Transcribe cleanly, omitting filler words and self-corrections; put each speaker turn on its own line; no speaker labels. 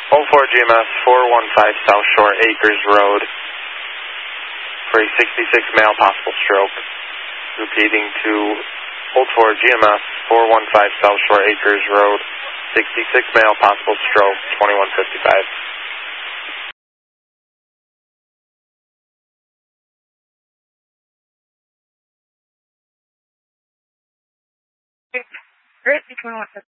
04 GMS 415 South Shore Acres Road for a 66 male possible stroke. Repeating to Hold 4 GMS 415 South Shore Acres Road, 66 male possible stroke, 2155.
Great, 2155.